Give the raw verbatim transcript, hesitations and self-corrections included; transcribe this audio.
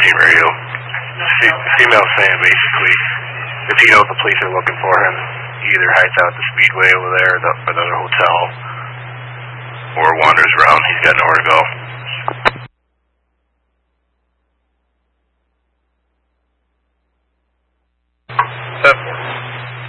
fifteen radio. F- female saying basically, if he knows the police are looking for him, he either hides out at the Speedway over there or the, or the other hotel, or wanders around. He's got nowhere to go.